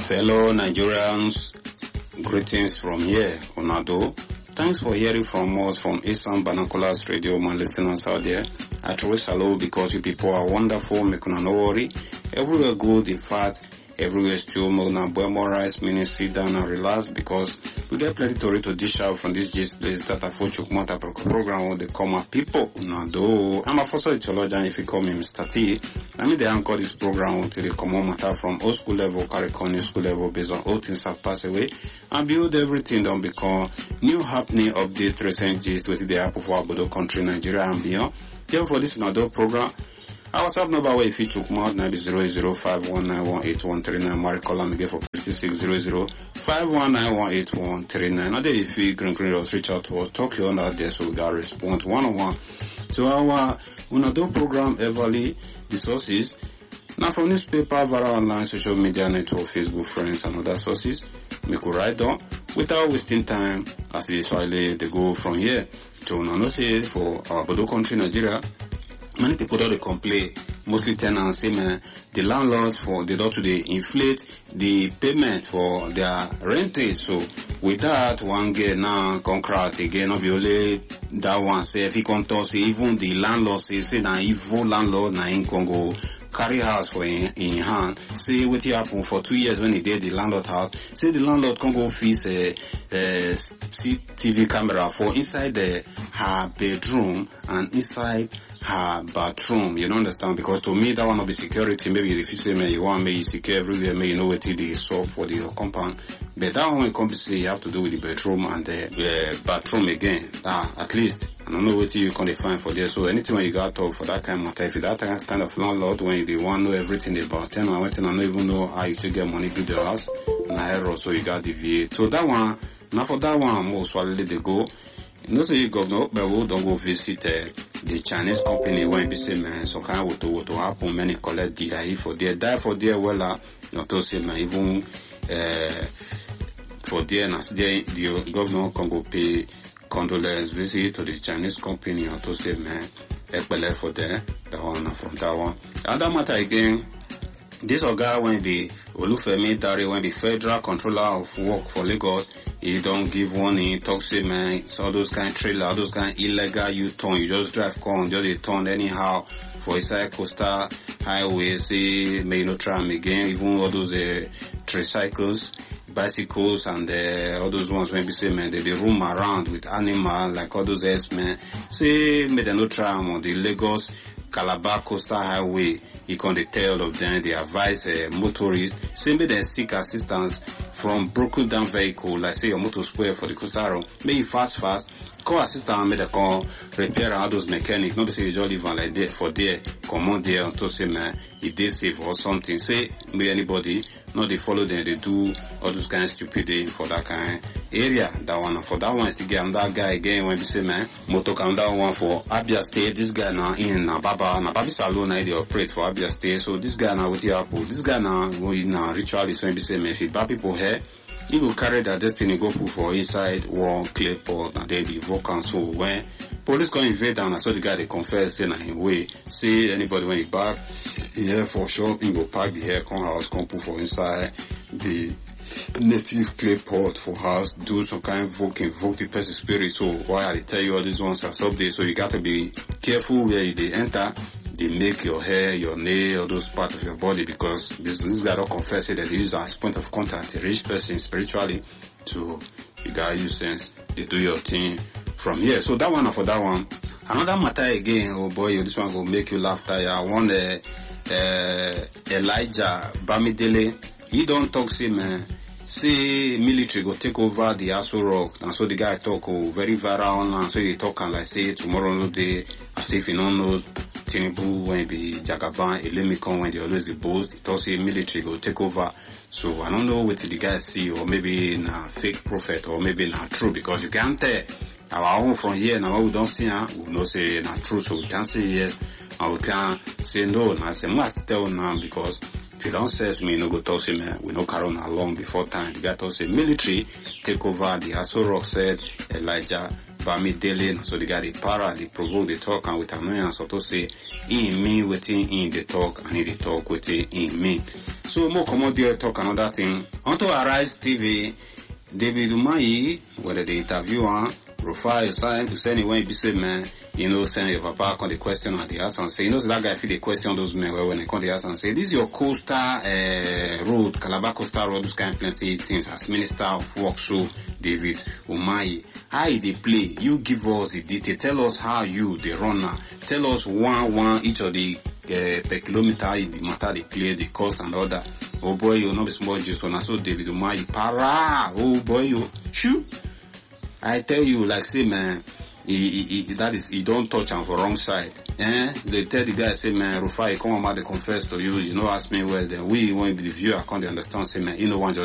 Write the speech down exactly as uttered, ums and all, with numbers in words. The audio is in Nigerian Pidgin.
Fellow Nigerians, greetings from here, Onado. Thanks for hearing from us from Eastern Binoculars Radio, my listeners out there. I truly salute because you people are wonderful, make no worry. Everywhere good, in fact, everywhere still more than more rice, meaning sit down and relax because we get plenty to read to dish out from this gist place that I for Chukwumata program with the common people. Onado. I'm a first theologian if you call me Mister T. I mean, they anchor this program until they come on matter from old school level, carry on new school level based on old things have passed away and build everything don't become new happening, update, recent gist with the happen for Abodo country, Nigeria and beyond. Therefore, this Onado program, our WhatsApp number where if you took more, now be zero zero five one nine one eight one three nine. Mark call again for fifty-six zero zero five one nine one eight one three nine. Now, if you green green us, reach out to us, talk you on out there so we got respond one on one to our Onado program, Everly, the sources. Now, from newspaper, viral online, social media network, Facebook, friends, and other sources, we could write down without wasting time as it is finally they go from here to Onado say for our Bodo country, Nigeria. Many people don't complain, mostly tenants say, man, the landlords for they don't they inflate the payment for their rentage. So with that, one get now concrete again, not only that one say if he can talk, say even the landlord say say now evil landlord now in Congo carry house for in, in hand. Say what happened for two years when he did the landlord house. Say the landlord can go fix a, a C C T V camera for inside the her bedroom and inside her bathroom. You don't understand? Because to me that one of the security, maybe if you say man you want me secure everywhere, may you know what it is so for the compound. But that one come to say you have to do with the bedroom and the uh, bathroom again. Ah, at least I don't know what you can find for there. So anything when you got to for that kind of matter, if that kind of landlord when they want to know everything about them and what and I don't even know how you to get money build the house, na error, so you got deviate. So that one, now for that one most swallow they go. You know, so you governor, but we don't go visit uh, the Chinese company when be say man, so kind of what to happen, many collect the I for there, die for there, well, uh, not to say man, even, uh, for there, and there, the governor can go pay condolence visit to the Chinese company, or to say man, ekbele for there, that one, from that one. Other matter again, this guy when the Olufemi Dare, when the federal controller of work for Lagos, he don't give warning, talk say man, so those kind of trailer, those kind of illegal U-turn, you just drive con, just a turn anyhow for inside coastal highway, say may you not try them again, even all those uh, tricycles, bicycles and uh, all those ones when we say man, they, they roam around with animal like all those S men, say may they not try them on the Lagos Calabar coastal highway. You can tell of them, they advise uh, motorists, say may they seek assistance from broken down vehicle, like say your motor spoil for the coastal road, may you fast fast, call assistant, may they call repair all those mechanics, not say you just leave on like that for there, come on there to say man, if they safe or something, say may anybody, not they follow them, they do all those kind of stupid for that kind of area, that one, for that one is to get that guy again when we say man, motor come that one for Abia State, this guy now in Nababa, Nababi Salon, they operate for Abia State, so this guy now with the apple, this guy now, we now ritually so we say man, if bad people here, he will carry their destiny go put for inside one clay pot and then be vocal. So when police go invade and I saw the guy they confess say na him way, say anybody when he back here for sure he go pack the hair come house come put for inside the native clay pot for house, do some kind of invoke invoke the person spirit. So why I tell you all these ones are updates, so you gotta be careful where they enter. They make your hair, your nail, all those parts of your body because this, this guy don't confess it that they use as point of contact, a rich person spiritually to you gotta use sense. They do your thing from here. So that one for that one. Another matter again, oh boy, this one will make you laugh. I want uh, uh, Elijah Bamidele. He don't talk say man. Say military go take over the Aso Rock, and so the guy talk oh, very viral, and so he talk and like say tomorrow no day, as if you don't know Tinubu when be Jagaban, Elemikon when they always the boast, he talk say military go take over. So I don't know what the guy see, or maybe na fake prophet, or maybe na true, because you can't tell our own from here now we don't see her, we know say na true, so we can't say yes, and we can't say no, and I say must tell now because if you don't say to me, no go talk say man, we no carry on along before time. The guy talk say military take over the Aso Rock, said Elijah Bami Dele, so the guy they para, they provoke, they talk, and with annoyance, so to say, in me, waiting in the talk, and in the talk, waiting in me. So more common there talk another thing. Onto Arise T V, David Umahi, whether the interviewer, Rufai is trying to send away, be say, man, you know, send your papa on the question and the answer and say, you know, so that guy feel the question those men when they come the answer and say, this is your coastal uh, road, Calabar coastal road, those kind of plenty things as Minister of Works, so David Umahi. How they play? You give us the detail. Tell us how you, the runner, tell us one, one, each of the uh, per kilometer, the matter they play, the cost and all that. Oh boy, you know, small just one. So David Umahi, para, oh boy, you, shoo. I tell you, like, say, man, he, he, he, that is, he don't touch him for wrong side. Eh? They tell the guy, say, man, Rufai, come on, man, they confess to you. You know, ask me, well, then we won't be the viewer, I can't understand, say, man, you know, one just